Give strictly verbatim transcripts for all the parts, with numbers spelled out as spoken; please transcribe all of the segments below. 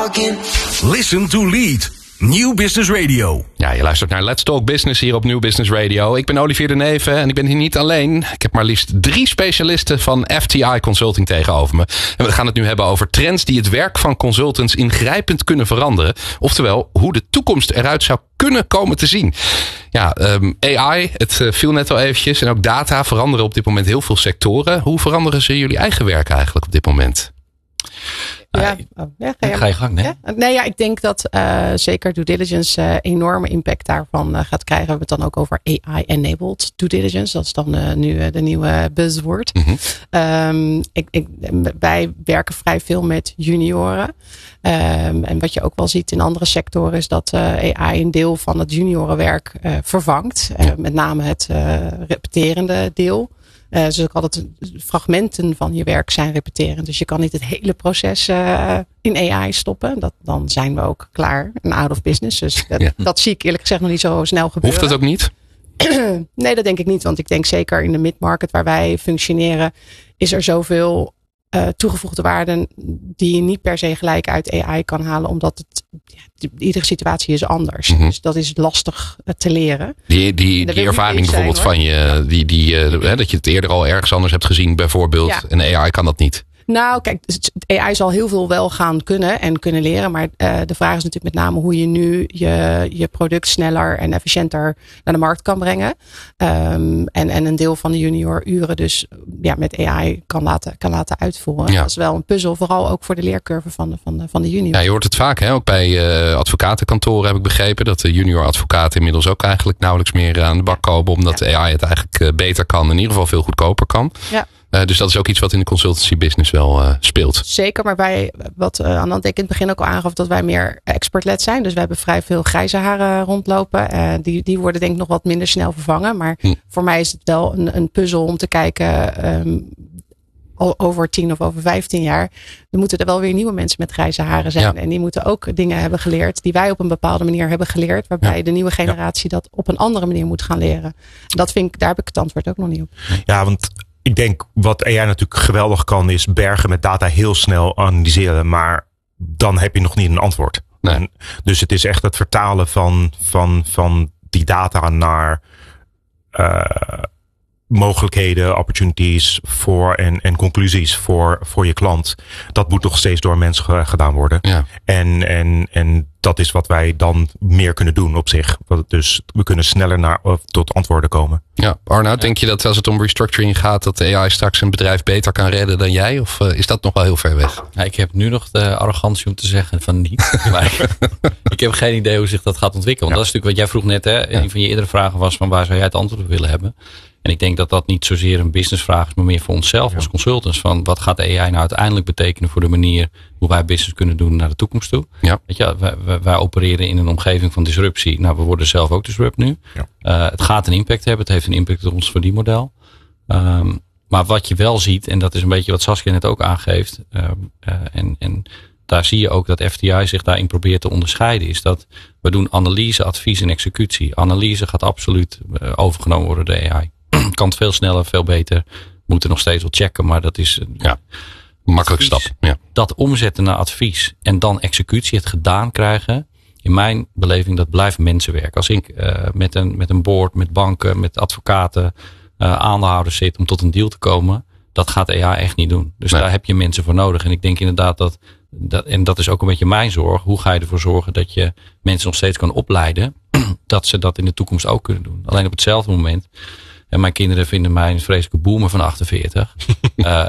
talking. Listen to Lead. Nieuw Business Radio. Ja, je luistert naar Let's Talk Business hier op Nieuw Business Radio. Ik ben Olivier de Neve en ik ben hier niet alleen. Ik heb maar liefst drie specialisten van F T I Consulting tegenover me. En we gaan het nu hebben over trends die het werk van consultants ingrijpend kunnen veranderen. Oftewel, hoe de toekomst eruit zou kunnen komen te zien. Ja, um, A I, het uh, viel net al eventjes. En ook data veranderen op dit moment heel veel sectoren. Hoe veranderen ze jullie eigen werk eigenlijk op dit moment? Ja, oh, ja, ga, je, ga je gang, nee? Ja? Nee, ja, ik denk dat uh, zeker due diligence uh, enorme impact daarvan uh, gaat krijgen. We hebben het dan ook over A I-enabled due diligence. Dat is dan uh, nu uh, de nieuwe buzzword. Mm-hmm. Um, ik, ik, wij werken vrij veel met junioren. Um, en wat je ook wel ziet in andere sectoren is dat uh, A I een deel van het juniorenwerk uh, vervangt. Uh, met name het uh, repeterende deel. Uh, dus ook altijd fragmenten van je werk zijn repeterend. Dus je kan niet het hele proces uh, in A I stoppen. Dat, dan zijn we ook klaar en out of business. Dus dat, ja. dat zie ik eerlijk gezegd nog niet zo snel gebeuren. Hoeft dat ook niet? Nee, dat denk ik niet. Want ik denk zeker in de mid-market waar wij functioneren, is er zoveel uh, toegevoegde waarden die je niet per se gelijk uit A I kan halen. Omdat het, ja, iedere situatie is anders. Mm-hmm. Dus dat is lastig uh, te leren. Die, die, die ervaring bijvoorbeeld zijn, van je, die, die, uh, hè, dat je het eerder al ergens anders hebt gezien bijvoorbeeld. Ja. En A I kan dat niet. Nou, kijk, A I zal heel veel wel gaan kunnen en kunnen leren. Maar uh, de vraag is natuurlijk met name hoe je nu je, je product sneller en efficiënter naar de markt kan brengen. Um, en, en een deel van de junior uren dus ja, met A I kan laten, kan laten uitvoeren. Ja. Dat is wel een puzzel, vooral ook voor de leercurve van de, van de, van de junior. Ja, je hoort het vaak, hè? Ook bij uh, advocatenkantoren heb ik begrepen. Dat de junior advocaten inmiddels ook eigenlijk nauwelijks meer aan de bak komen. Omdat ja. A I het eigenlijk uh, beter kan. In ieder geval veel goedkoper kan. Ja. Uh, dus dat is ook iets wat in de consultancy business wel uh, speelt. Zeker, maar wij, wat uh, Anand ik in het begin ook al aangaf, dat wij meer expert-led zijn. Dus wij hebben vrij veel grijze haren rondlopen. Uh, die, die worden denk ik nog wat minder snel vervangen. Maar hm. voor mij is het wel een, een puzzel om te kijken um, over tien of over vijftien jaar. Er moeten er wel weer nieuwe mensen met grijze haren zijn. Ja. En die moeten ook dingen hebben geleerd die wij op een bepaalde manier hebben geleerd. Waarbij ja. de nieuwe generatie ja. dat op een andere manier moet gaan leren. Dat vind ik, daar heb ik het antwoord ook nog niet op. Ja, want ik denk wat A I natuurlijk geweldig kan is bergen met data heel snel analyseren. Maar dan heb je nog niet een antwoord. Nee. En dus het is echt het vertalen van, van, van die data naar uh, mogelijkheden, opportunities voor en, en conclusies voor, voor je klant. Dat moet nog steeds door mensen gedaan worden. Ja. En, en, en dat is wat wij dan meer kunnen doen op zich. Dus we kunnen sneller naar, tot antwoorden komen. Ja, Arnoud, denk je dat als het om restructuring gaat, dat de A I straks een bedrijf beter kan redden dan jij? Of uh, is dat nog wel heel ver weg? Ja, ik heb nu nog de arrogantie om te zeggen van niet. Maar ik heb geen idee hoe zich dat gaat ontwikkelen. Want ja. dat is natuurlijk wat jij vroeg net. Hè? Ja. Een van je eerdere vragen was van waar zou jij het antwoord op willen hebben? En ik denk dat dat niet zozeer een businessvraag is, maar meer voor onszelf ja. als consultants. Van wat gaat A I nou uiteindelijk betekenen voor de manier hoe wij business kunnen doen naar de toekomst toe? Ja. Weet je, wij, wij, wij opereren in een omgeving van disruptie. Nou, we worden zelf ook disrupt nu. Ja. Uh, het gaat een impact hebben. Het heeft een impact op ons verdienmodel. Um, maar wat je wel ziet, en dat is een beetje wat Saskia net ook aangeeft. Uh, uh, en, en daar zie je ook dat F T I zich daarin probeert te onderscheiden. Is dat we doen analyse, advies en executie. Analyse gaat absoluut uh, overgenomen worden door de A I. Kan het veel sneller, veel beter. Moeten nog steeds wel checken, maar dat is ja, een makkelijke stap. Ja. Dat omzetten naar advies en dan executie, het gedaan krijgen. In mijn beleving, dat blijft mensenwerk. Als ik uh, met, een, met een board, met banken, met advocaten, uh, aandeelhouders zit om tot een deal te komen. Dat gaat A I echt niet doen. Dus nee. daar heb je mensen voor nodig. En ik denk inderdaad dat, dat, en dat is ook een beetje mijn zorg. Hoe ga je ervoor zorgen dat je mensen nog steeds kan opleiden. Dat ze dat in de toekomst ook kunnen doen. Alleen op hetzelfde moment. En mijn kinderen vinden mij een vreselijke boomer van achtenveertig. uh,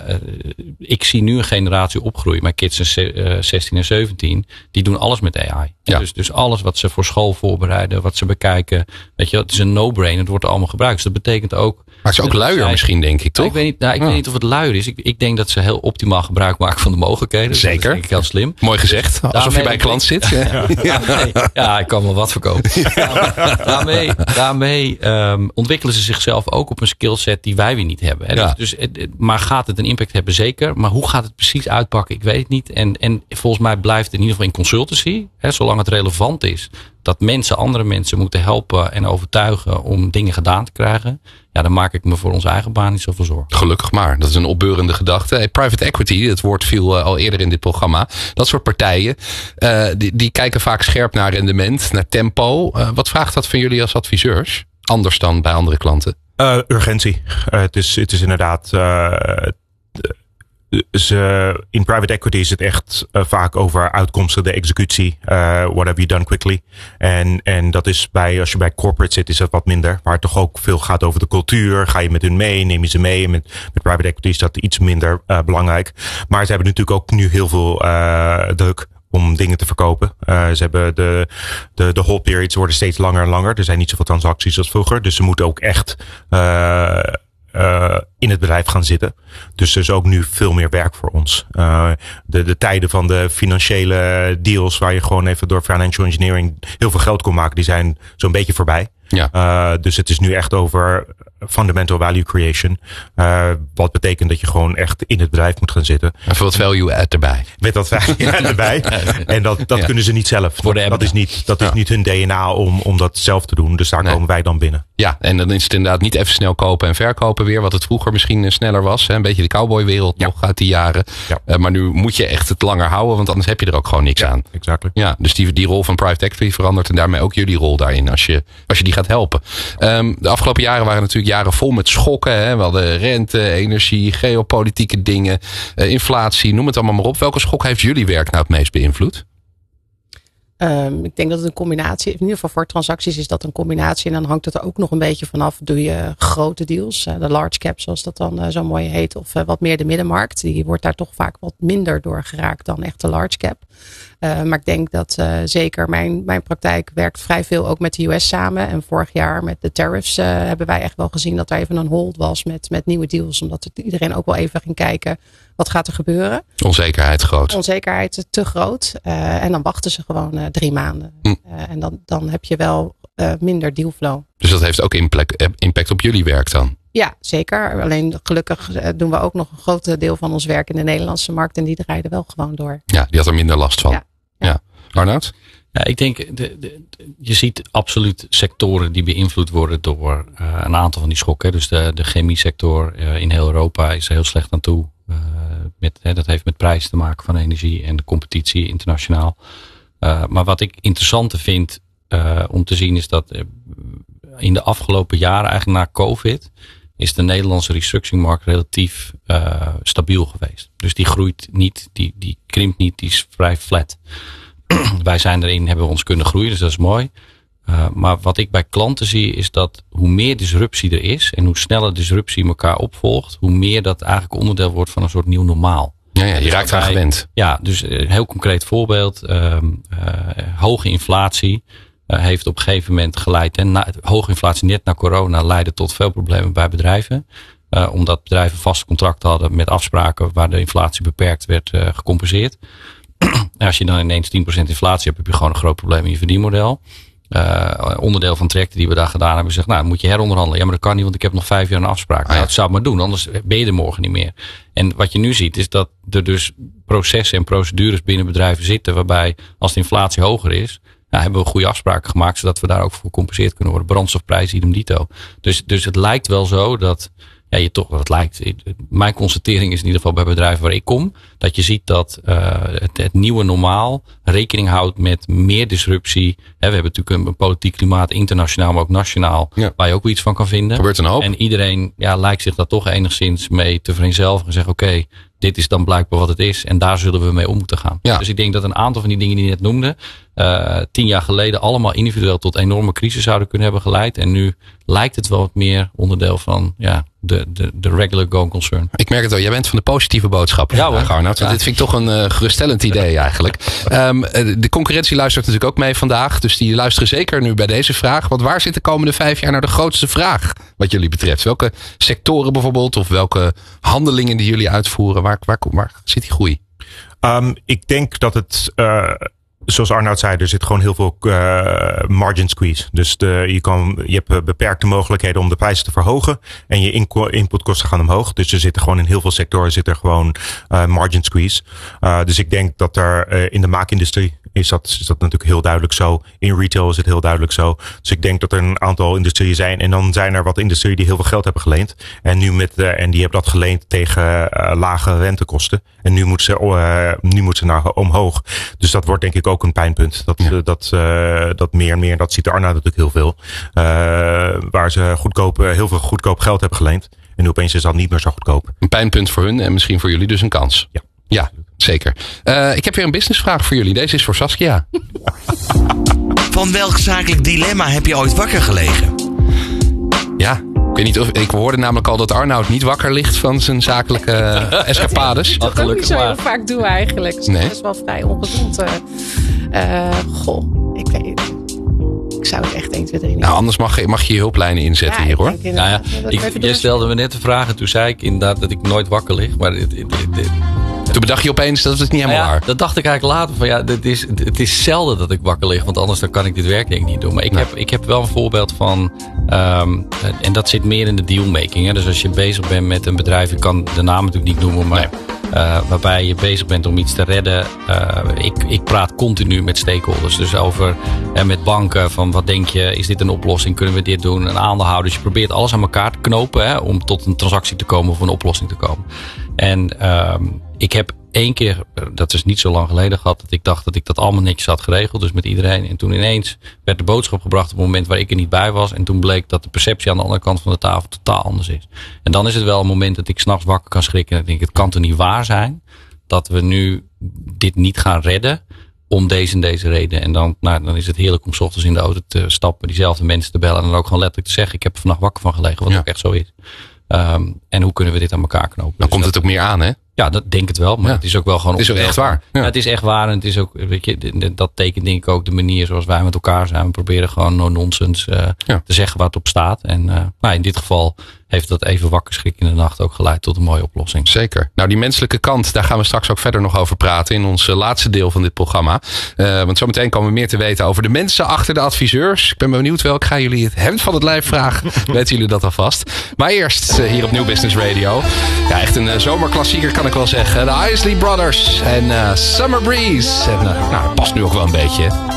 ik zie nu een generatie opgroeien. Mijn kids zijn uh, zestien en zeventien. Die doen alles met A I. Ja. Dus, dus alles wat ze voor school voorbereiden. Wat ze bekijken. Weet je, het is een no-brainer. Het wordt allemaal gebruikt. Dus dat betekent ook. Maar ze ook luier zij, misschien, denk ik, toch? Nou, ik weet niet, nou, ik ja. weet niet of het luier is. Ik, ik denk dat ze heel optimaal gebruik maken van de mogelijkheden. Zeker. Dat is denk ik heel slim. Mooi gezegd. Dus alsof je bij een klant zit. Ja, ja. ja, ja ik kan wel wat verkopen. Ja. Daarmee, daarmee um, ontwikkelen ze zichzelf zelf ook op een skillset die wij weer niet hebben. Hè? Ja. Dus, dus, maar gaat het een impact hebben? Zeker. Maar hoe gaat het precies uitpakken? Ik weet het niet. En, en volgens mij blijft het in ieder geval in consultancy, hè, zolang het relevant is, dat mensen andere mensen moeten helpen en overtuigen om dingen gedaan te krijgen. Ja, dan maak ik me voor onze eigen baan niet zoveel zorgen. Gelukkig maar. Dat is een opbeurende gedachte. Hey, private equity, het woord viel uh, al eerder in dit programma. Dat soort partijen, uh, die, die kijken vaak scherp naar rendement, naar tempo. Uh, wat vraagt dat van jullie als adviseurs? Anders dan bij andere klanten? Uh, urgentie. Uh, het, is, het is inderdaad... Uh, Ze, in private equity is het echt uh, vaak over uitkomsten, de executie. Uh, what have you done quickly? En, en dat is bij, als je bij corporate zit, is dat wat minder. Waar het toch ook veel gaat over de cultuur. Ga je met hun mee? Neem je ze mee? En met, met private equity is dat iets minder uh, belangrijk. Maar ze hebben natuurlijk ook nu heel veel uh, druk om dingen te verkopen. Uh, ze hebben de, de, de hold periods worden steeds langer en langer. Er zijn niet zoveel transacties als vroeger. Dus ze moeten ook echt Uh, Uh, in het bedrijf gaan zitten. Dus er is ook nu veel meer werk voor ons. Uh, de, de tijden van de financiële deals waar je gewoon even door financial engineering heel veel geld kon maken, die zijn zo'n beetje voorbij. Ja. Uh, dus het is nu echt over fundamental value creation. Uh, wat betekent dat je gewoon echt in het bedrijf moet gaan zitten. Even wat value add erbij. Met dat value add erbij. En dat, dat ja. kunnen ze niet zelf. Voor de dat is niet, dat ja. is niet hun D N A om, om dat zelf te doen. Dus daar nee. komen wij dan binnen. Ja, en dan is het inderdaad niet even snel kopen en verkopen weer. Wat het vroeger misschien sneller was. Hè? Een beetje de cowboywereld ja. nog uit die jaren. Ja. Uh, maar nu moet je echt het langer houden. Want anders heb je er ook gewoon niks ja, aan. Exactly. Ja, dus die, die rol van private equity verandert. En daarmee ook jullie rol daarin. Als je, als je die gaat helpen. Um, de afgelopen jaren waren natuurlijk jaren vol met schokken. Hè? We hadden rente, energie, geopolitieke dingen, uh, inflatie, noem het allemaal maar op. Welke schok heeft jullie werk nou het meest beïnvloed? Um, ik denk dat het een combinatie, in ieder geval voor transacties is dat een combinatie. En dan hangt het er ook nog een beetje vanaf. Doe je grote deals, uh, de large cap zoals dat dan uh, zo mooi heet. Of uh, wat meer de middenmarkt. Die wordt daar toch vaak wat minder door geraakt dan echt de large cap. Uh, maar ik denk dat uh, zeker mijn, mijn praktijk werkt vrij veel ook met de U S samen. En vorig jaar met de tariffs uh, hebben wij echt wel gezien dat er even een hold was met, met nieuwe deals. Omdat het iedereen ook wel even ging kijken, wat gaat er gebeuren? Onzekerheid groot. Onzekerheid te groot. Uh, en dan wachten ze gewoon uh, drie maanden. Hm. Uh, en dan, dan heb je wel uh, minder dealflow. Dus dat heeft ook impact, impact op jullie werk dan? Ja, zeker. Alleen gelukkig doen we ook nog een groot deel van ons werk in de Nederlandse markt. En die draaien wel gewoon door. Ja, die had er minder last van. Ja. ja. ja. Arnoud? Ja, ik denk, de, de, je ziet absoluut sectoren die beïnvloed worden door uh, een aantal van die schokken. Dus de, de chemie sector uh, in heel Europa is er heel slecht aan toe. Uh, met, hè, dat heeft met prijs te maken van energie en de competitie internationaal. Uh, maar wat ik interessanter vind uh, om te zien is dat uh, in de afgelopen jaren, eigenlijk na COVID, is de Nederlandse restructuringmarkt relatief uh, stabiel geweest. Dus die groeit niet, die, die krimpt niet, die is vrij flat. Wij zijn erin, hebben we ons kunnen groeien, dus dat is mooi. Uh, maar wat ik bij klanten zie is dat hoe meer disruptie er is en hoe sneller disruptie elkaar opvolgt, hoe meer dat eigenlijk onderdeel wordt van een soort nieuw normaal. Ja, ja, je dus raakt aan gewend. Ja, dus een heel concreet voorbeeld. Uh, uh, hoge inflatie uh, heeft op een gegeven moment geleid. En na, hoge inflatie net na corona leidde tot veel problemen bij bedrijven. Uh, omdat bedrijven vaste contracten hadden met afspraken waar de inflatie beperkt werd uh, gecompenseerd. En als je dan ineens tien procent inflatie hebt, heb je gewoon een groot probleem in je verdienmodel. Uh, onderdeel van trajecten die we daar gedaan hebben, gezegd, nou, dan moet je heronderhandelen. Ja, maar dat kan niet, want ik heb nog vijf jaar een afspraak. Ah, ja. Nou, dat zou ik maar doen, anders ben je er morgen niet meer. En wat je nu ziet, is dat er dus processen en procedures binnen bedrijven zitten, waarbij als de inflatie hoger is, nou, hebben we goede afspraken gemaakt, zodat we daar ook voor gecompenseerd kunnen worden. Brandstofprijs, idem dito. Dus, dus het lijkt wel zo dat, ja, je toch, het lijkt, mijn constatering is in ieder geval bij bedrijven waar ik kom, dat je ziet dat uh, het, het nieuwe normaal rekening houdt met meer disruptie. He, we hebben natuurlijk een, een politiek klimaat, internationaal, maar ook nationaal, ja, waar je ook wel iets van kan vinden. Gebeurt een hoop. En iedereen ja, lijkt zich daar toch enigszins mee te vereenzelvigen en zeggen, oké, okay, dit is dan blijkbaar wat het is en daar zullen we mee om moeten gaan. Ja. Dus ik denk dat een aantal van die dingen die je net noemde, uh, tien jaar geleden allemaal individueel tot enorme crisis zouden kunnen hebben geleid. En nu lijkt het wel wat meer onderdeel van ja, de, de, de regular going concern. Ik merk het wel, jij bent van de positieve boodschap. Ja, hoor. Arnoud, ja. Dit vind ik toch een uh, geruststellend idee eigenlijk. Um, de concurrentie luistert natuurlijk ook mee vandaag. Dus die luisteren zeker nu bij deze vraag. Want waar zit de komende vijf jaar nou de grootste vraag wat jullie betreft? Welke sectoren bijvoorbeeld of welke handelingen die jullie uitvoeren? Waar, waar, waar zit die groei? Um, ik denk dat het uh, zoals Arnoud zei, er zit gewoon heel veel uh, margin squeeze. Dus de, je, kan, je hebt beperkte mogelijkheden om de prijzen te verhogen. En je inko- inputkosten gaan omhoog. Dus er zitten gewoon in heel veel sectoren zit er gewoon uh, margin squeeze. Uh, dus ik denk dat er uh, in de maakindustrie is dat, is dat natuurlijk heel duidelijk zo. In retail is het heel duidelijk zo. Dus ik denk dat er een aantal industrieën zijn. En dan zijn er wat industrieën die heel veel geld hebben geleend. En, nu met, uh, en die hebben dat geleend tegen uh, lage rentekosten. En nu moeten ze, uh, nu moeten ze naar omhoog. Dus dat wordt denk ik ook een pijnpunt. Dat, ja. uh, dat, uh, dat meer en meer, dat ziet de Arnoud natuurlijk heel veel. Uh, waar ze goedkoop, heel veel goedkoop geld hebben geleend. En nu opeens is dat niet meer zo goedkoop. Een pijnpunt voor hun en misschien voor jullie dus een kans. Ja. Ja, zeker. Uh, ik heb weer een businessvraag voor jullie. Deze is voor Saskia. Van welk zakelijk dilemma heb je ooit wakker gelegen? Ja, ik weet niet of ik hoorde namelijk al dat Arnoud niet wakker ligt van zijn zakelijke uh, escapades. Dat ook niet zo heel vaak doen eigenlijk. Dus nee. Dat is wel vrij ongezond. Uh, uh, goh, ik weet Ik zou het echt één, twee, drie niet. Nou, anders mag, mag je je hulplijnen inzetten ja, hier hoor. Nou ja, ik, jij stelde me net de vraag en toen zei ik inderdaad dat ik nooit wakker lig. Maar dit, dit, dit, dit. Toen bedacht je opeens dat het niet helemaal ja, waar. Dat dacht ik eigenlijk later van ja, dit is, het is zelden dat ik wakker lig. Want anders dan kan ik dit werk denk ik niet doen. Maar ik, nee. heb, ik heb wel een voorbeeld van, um, en dat zit meer in de dealmaking. Hè. Dus als je bezig bent met een bedrijf, ik kan de naam natuurlijk niet noemen, maar... Nee. Uh, waarbij je bezig bent om iets te redden. Uh, ik, ik praat continu met stakeholders. Dus over uh, met banken. Van wat denk je? Is dit een oplossing? Kunnen we dit doen? Een aandeelhouder. Dus je probeert alles aan elkaar te knopen. Hè, om tot een transactie te komen of een oplossing te komen. En uh, ik heb één keer, dat is niet zo lang geleden gehad. Dat ik dacht dat ik dat allemaal netjes had geregeld. Dus met iedereen. En toen ineens werd de boodschap gebracht op het moment waar ik er niet bij was. En toen bleek dat de perceptie aan de andere kant van de tafel totaal anders is. En dan is het wel een moment dat ik 's nachts wakker kan schrikken. En ik denk, het kan toch niet waar zijn dat we nu dit niet gaan redden om deze en deze reden. En dan, nou, dan is het heerlijk om 's ochtends in de auto te stappen, diezelfde mensen te bellen en dan ook gewoon letterlijk te zeggen, ik heb er vannacht wakker van gelegen, wat ja. ook echt zo is. Um, en hoe kunnen we dit aan elkaar knopen? Dan dus komt dat, het ook meer aan, hè? Ja, dat denk het wel. Maar ja. het is ook wel gewoon... Het is ook echt waar. Ja. Ja, het is echt waar. En het is ook, weet je, dat tekent denk ik ook de manier zoals wij met elkaar zijn. We proberen gewoon no-nonsense uh, ja. te zeggen waar het op staat. En uh, nou, in dit geval heeft dat even wakker schrik in de nacht ook geleid tot een mooie oplossing. Zeker. Nou, die menselijke kant, daar gaan we straks ook verder nog over praten in ons laatste deel van dit programma. Uh, want zometeen komen we meer te weten over de mensen achter de adviseurs. Ik ben benieuwd welk. Ga jullie het hemd van het lijf vragen? Weten jullie dat alvast? Maar eerst uh, hier op Nieuw Business Radio. Ja, echt een uh, zomerklassieker kan ik wel zeggen. De Isley Brothers en uh, Summer Breeze. En uh, nou, dat past nu ook wel een beetje.